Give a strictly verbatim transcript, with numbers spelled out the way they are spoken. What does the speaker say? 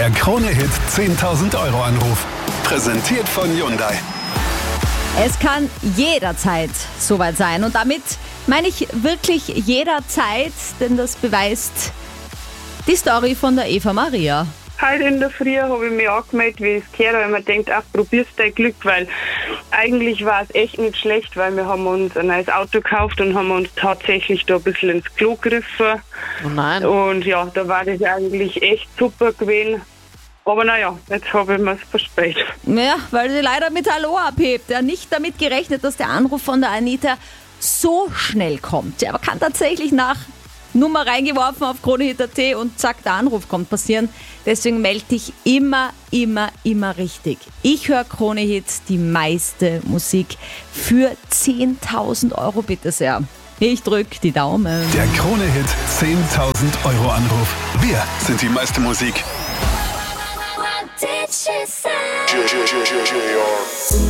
Der Krone-Hit zehntausend Euro Anruf. Präsentiert von Hyundai. Es kann jederzeit soweit sein. Und damit meine ich wirklich jederzeit, denn das beweist die Story von der Eva Maria. Heute in der Früh habe ich mich angemeldet, wie ich es gehört habe, weil man denkt, ach, probierst dein Glück, weil eigentlich war es echt nicht schlecht, weil wir haben uns ein neues Auto gekauft und haben uns tatsächlich da ein bisschen ins Klo gegriffen. Oh nein. Und ja, da war das eigentlich echt super gewesen. Aber naja, jetzt habe ich mir es verspätet. Ja, weil sie leider mit Hallo abhebt. Ja, nicht damit gerechnet, dass der Anruf von der Anita so schnell kommt. Ja, aber kann tatsächlich nach Nummer reingeworfen auf kronehit punkt at und zack, der Anruf kommt passieren. Deswegen melde dich immer, immer, immer richtig. Ich höre Krone-Hit, die meiste Musik für zehntausend Euro, bitte sehr. Ich drück die Daumen. Der Krone-Hit zehntausend Euro Anruf. Wir sind die meiste Musik.